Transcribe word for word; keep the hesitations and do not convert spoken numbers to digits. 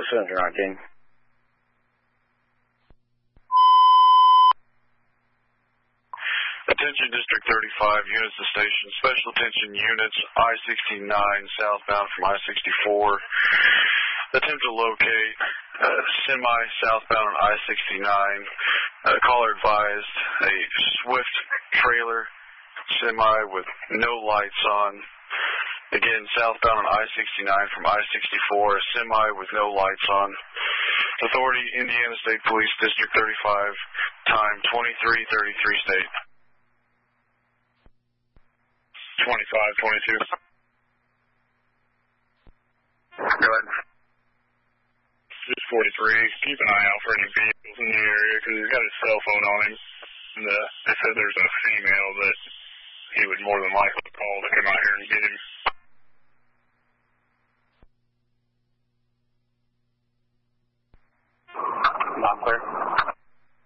Center nineteen. Attention District thirty-five, units to station. Special attention units, I sixty-nine southbound from I sixty-four. Attempt to locate uh, semi southbound on I sixty-nine. Uh, caller advised a swift trailer semi with no lights on. Again, southbound on I sixty-nine from I sixty-four, a semi with no lights on. Authority, Indiana State Police, District thirty-five, time twenty-three thirty-three state. twenty-five twenty-two. Go ahead. Just forty-three. Keep an eye out for any vehicles in the area because he's got his cell phone on him. And uh, they said there's a female that he would more than likely call to come out here and get him. Not clear.